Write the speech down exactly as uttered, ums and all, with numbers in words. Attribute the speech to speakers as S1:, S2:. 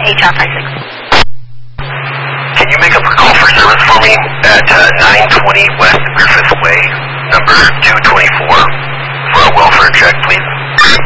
S1: H R five six.
S2: Can you make up a call for service for me at uh, nine twenty West Griffith Way, number two